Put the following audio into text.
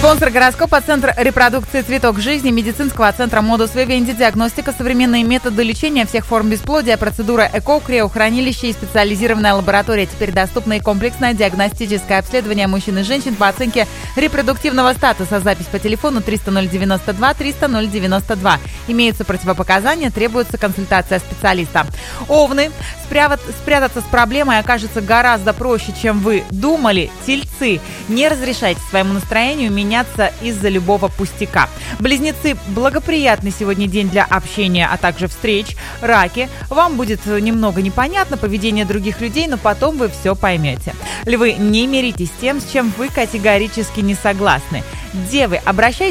Спонсор гороскопа — Центр репродукции «Цветок жизни» медицинского центра Modus Vivendi. Диагностика, современные методы лечения всех форм бесплодия, процедура ЭКО, криохранилище и специализированная лаборатория. Теперь доступно и комплексное диагностическое обследование мужчин и женщин по оценке репродуктивного статуса. Запись по телефону 300-092 300-092. Имеются противопоказания, требуется консультация специалиста. Овны. Спрятаться с проблемой окажется гораздо проще, чем вы думали. Тельцы. Не разрешайте своему настроению меняться из-за любого пустяка. Близнецы. Благоприятный сегодня день для общения, а также встреч. Раки. Вам будет немного непонятно поведение других людей, но потом вы все поймете. Львы. Не миритесь с тем, с чем вы категорически не согласны. Девы. Обращайтесь